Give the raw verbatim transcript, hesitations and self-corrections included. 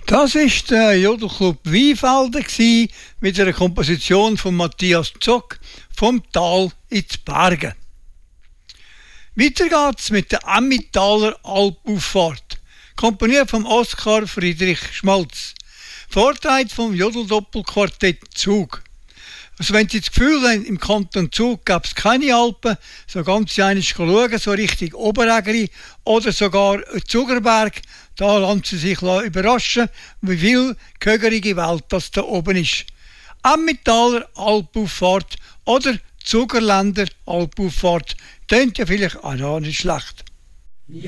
Das ist der Jodelclub Weinfelden gsi mit einer Komposition von Matthias Zock vom Tal ins Berge. Weiter geht's mit der Emmentaler Alpauffahrt, komponiert vom Oskar Friedrich Schmalz, vorgetragen vom Jodeldoppelquartett Zug. Also wenn Sie das Gefühl haben, im Kanton Zug gäbe es keine Alpen, so ganz einig schauen, so Richtung Oberägeri oder sogar Zugerberg, da lassen Sie sich überraschen, wie viel gehögerige Welt das da oben ist. Emmentaler Alpauffahrt oder Zugerländer Alpauffahrt, klingt ja vielleicht auch nicht schlecht.